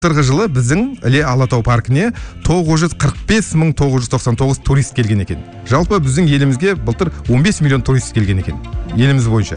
Былтырғы жылы біздің Іле Алатау паркіне 945.999 турист келген екен. Жалпы біздің елімізге былтыр 15 миллион турист келген екен. Еліміз бойынша.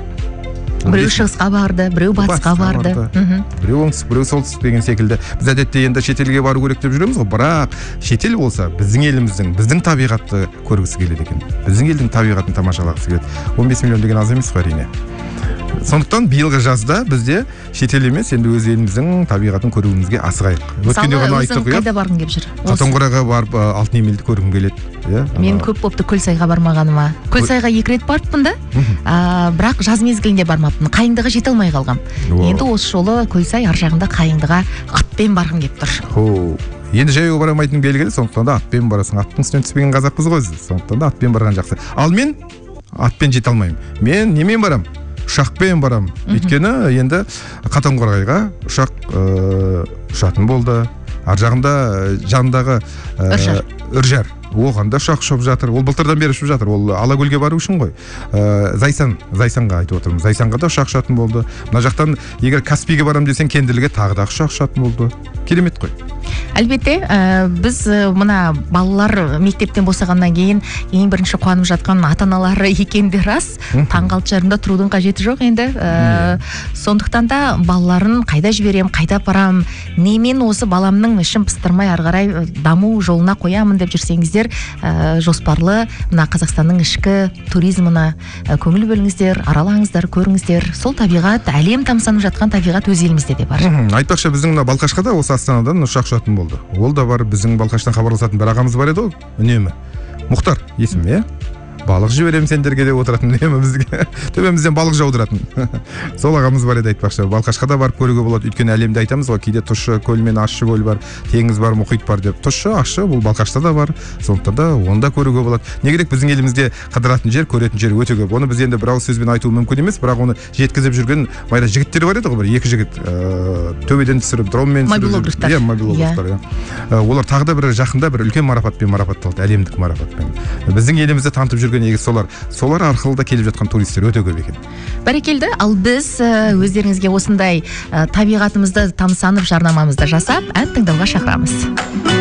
Біреу шығысқа барды, біреу батысқа барды. Біреу оңтүстік, біреу солтүстік деген секілді. Біз әдетте енді шетелге бару керек деп жүреміз ғой, бірақ шетел болса біздің еліміздің, біздің табиғатты көргісі келеді екен. Біздің елдің табиғатын тамашалағысы келеді. 15 миллион деген аз емес қой әрине. Сондықтан биылғы жазда бізде шетел емес, енді өз еліміздің табиғатын көруімізге асығайық. Өткенде ғана айттық, қайда барғың келіп жүр? Қатонқораға барып алтын емелді көргім келеді. Мен көп бопты Көлсайға бармағаныма. Көлсайға 2 рет барыппын да, бірақ жаз мезгілінде бармаппын. Қайыңдыға жете алмай қалғам. Енді осы жолы Көлсай ар жағында Қайыңдыға атпен барғым келіп тұр. Енді жаяу барамайтын белгілі, сондықтан да атпен барасың. Аттың үстінен түспеген қазақпыз ғой, сондықтан да атпен барған жақсы. Ал мен атпен жете алмаймын. Мен немен барам? Ұшақпен барам. Өйткені енді Қатонқорғайға ұшақ ұшатын болды. Ар жағында жанындағы Үржар. Оған да ұшақ ұшып жатыр. Ол былтырдан бері ұшып жатыр. Ол Алакөлге бару үшін ғой. Зайсанға айтып отырмын. Зайсанға да ұшақ ұшатын болды. Мына жақтан егер Каспийге барам десең, Кендірліге тағы да ұшақ ұшатын болды. Керемет қой. Әлбетте, біз мына балалар мектептен босағаннан кейін ең бірінші қуанып жатқан ата-аналары екенде рас. Таңғы 6 жарымда тұрудың қажеті жоқ енді. Сондықтан да балаларын қайда жіберем, қайда апарам, немен осы баламның ішін пыстырмай ары қарай даму жолына қоямын деп жүрсеңіздер, жоспарлы мына Қазақстанның ішкі туризмына көңіл бөліңіздер, аралаңыздар, көріңіздер. Сол табиғат, әлем тамсанып жатқан табиғат өз елімізде де бар. Айтпақшы, біздің мына Балқашқа осы Астанадан ұшақ ұшатын болды. Ол да бар, біздің Балқаштан хабарласатын бір ағамыз бар еді ғой, үнемі. Мұхтар есімі, балық жіберем сендерге деп отыратын, үнемі бізге төбемізден балық жаудыратын. Сол ағамыз бар еді, айтпақшы. Балқашқа да барып көруге болады. Өйткені әлемде айтамыз ғой, кейде тұщы көл мен ащы көл бар, теңіз бар, мұхит бар деп. Тұщы, ащы бұл Балқашта да бар. Сондықтан да оны да көруге болады. Не керек, біздің елімізде қыдыратын жер, көретін жер өте көп. Оны біз енді бір ауыз сөзбен айту мүмкін емес, бірақ оны жеткізіп жүрген майда жігіттер бар еді ғой, бір 2 жігіт төбеден түсіріп, дронмен түсіріп. Мобилографтар. Олар тағы да бір жақында бір үлкен марапатпен марапатталды, әлемдік марапатпен. Біздің елімізді танытып жүрген солар арқылы да келіп жатқан туристер өте көп екен. Бәрекелді. Ал біз өздеріңізге осындай табиғатымызды тамсанып жарнамамызды жасап, ән тыңдауға шақырамыз.